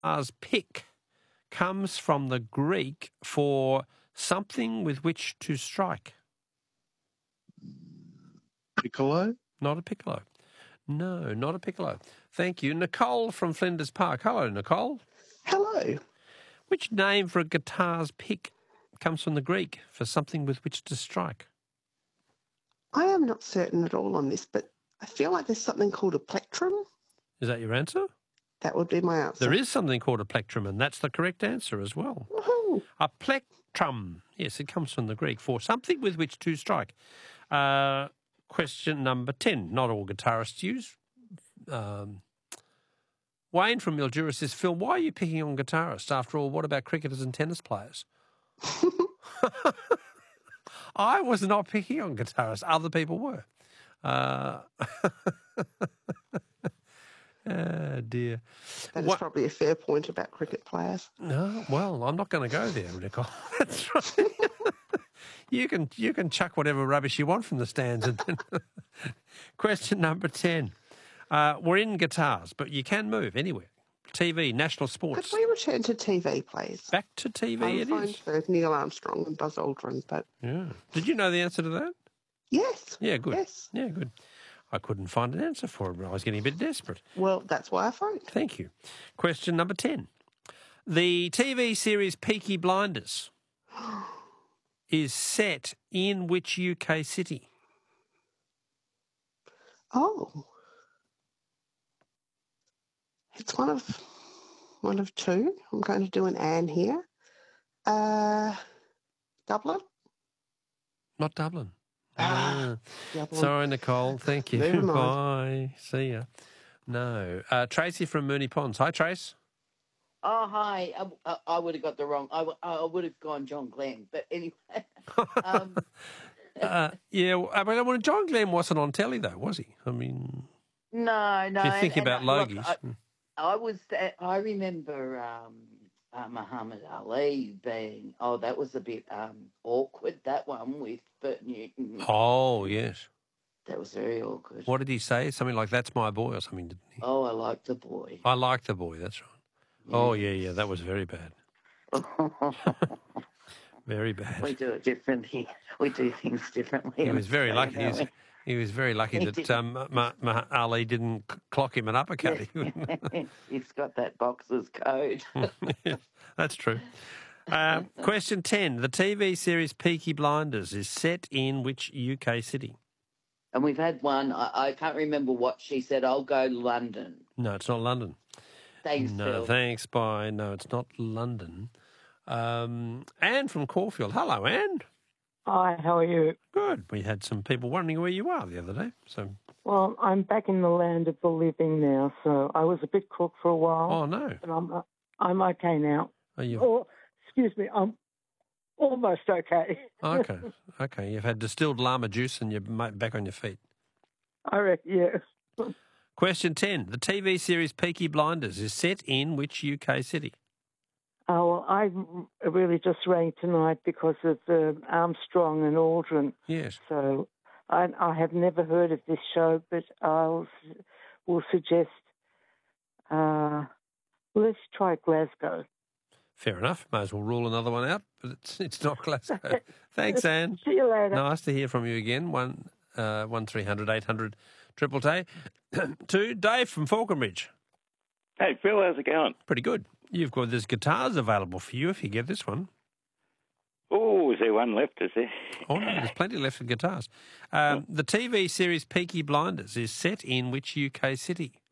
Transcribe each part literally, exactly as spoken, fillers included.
Guitar's pick comes from the Greek for something with which to strike. Piccolo? Not a piccolo. No, not a piccolo. Thank you. Nicole from Flinders Park. Hello, Nicole. Hello. Which name for a guitar's pick comes from the Greek for something with which to strike? I am not certain at all on this, but I feel like there's something called a plectrum. Is that your answer? That would be my answer. There is something called a plectrum, and that's the correct answer as well. Woohoo. A plectrum. Yes, it comes from the Greek for something with which to strike. Uh, question number ten. Not all guitarists use. Um, Wayne from Mildura says, Phil, why are you picking on guitarists? After all, what about cricketers and tennis players? I was not picking on guitarists. Other people were. Uh, oh, dear. That is What? probably a fair point about cricket players. No, well, I'm not going to go there, Nicole. That's right. You can you can chuck whatever rubbish you want from the stands. Question number ten. Uh, we're in guitars, but you can move anywhere. T V, national sports. Could we return to T V, please? Back to T V I'm it fine is. for Neil Armstrong and Buzz Aldrin, but Yeah. Did you know the answer to that? yes. Yeah, good. Yes. Yeah, good. I couldn't find an answer for it, but I was getting a bit desperate. Well, that's why I phoned. Thank you. Question number ten. The T V series Peaky Blinders is set in which U K city? Oh. It's one of one of two. I'm going to do an Anne here. Uh, Dublin? Not Dublin. Ah, Ah. Dublin. Sorry, Nicole. Thank you. Never mind. Bye. See ya. No. Uh, Tracy from Mooney Ponds. Hi, Trace. Oh, hi. I, I, I would have got the wrong. I, w- I would have gone John Glenn. But anyway. um, Uh, yeah, well, I mean, well, John Glenn wasn't on telly, though, was he? I mean, no, no. if you think and- about and, look, Logies. I, I was. I remember um, uh, Muhammad Ali being. Oh, that was a bit um, awkward. That one with Bert Newton. Oh, yes. That was very awkward. What did he say? Something like, that's my boy or something, didn't he? Oh, I like the boy. I like the boy, that's right. Oh, yeah, yeah, that was very bad. Very bad. We do it differently. We do things differently. He in was very lucky. Australia, He was, don't he was very lucky He that did. um, Ma- Ma- Ali didn't c- clock him an uppercut. we? He's got that boxer's code. That's true. Uh, question ten. The T V series Peaky Blinders is set in which U K city? And we've had one. I, I can't remember what she said. I'll go London. No, it's not London. Thanks, No, Phil. thanks, bye. No, it's not London. Um, Anne from Caulfield. Hello, Anne. Hi, how are you? Good. We had some people wondering where you are the other day. So, Well, I'm back in the land of the living now, so I was a bit crook for a while, oh no, but I'm uh, I'm okay now. are you Or, excuse me, I'm almost okay. okay? Okay, you've had distilled llama juice and you're ma- back on your feet. I reckon, yes. Question ten. The T V series Peaky Blinders is set in which U K city? Oh, well, I r- really just rang tonight because of uh, Armstrong and Aldrin. Yes. So I, I have never heard of this show, but I'll s- will suggest uh, let's try Glasgow. Fair enough. May as well rule another one out, but it's it's not Glasgow. Thanks, Anne. See you later. Nice to hear from you again. One uh, one three hundred eight hundred triple T. To Dave from Falconbridge. Hey, Phil, how's it going? Pretty good. You've got there's guitars available for you if you get this one. Oh, is there one left, is there? Oh no, there's plenty left of guitars. Um, the T V series Peaky Blinders is set in which U K city?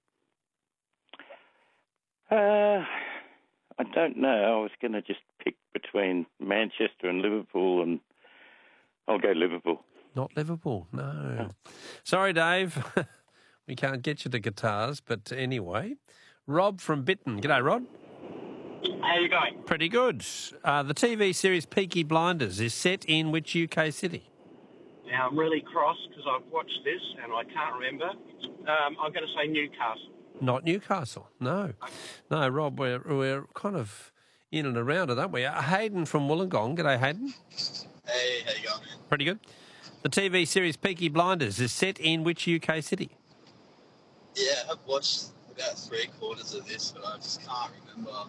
Uh, I don't know. I was going to just pick between Manchester and Liverpool, and I'll go Liverpool. Not Liverpool, no. Sorry, Dave. We can't get you the guitars, but anyway. Rob from Bitton. G'day, Rod. How are you going? Pretty good. Uh, the T V series Peaky Blinders is set in which U K city? Now, I'm really cross because I've watched this and I can't remember. Um, I'm going to say Newcastle. Not Newcastle, no. No, Rob, we're, we're kind of in and around it, aren't we? Uh, Hayden from Wollongong. G'day, Hayden. Hey, how you going, man? Pretty good. The T V series Peaky Blinders is set in which U K city? Yeah, I've watched a about three quarters of this, but I just can't remember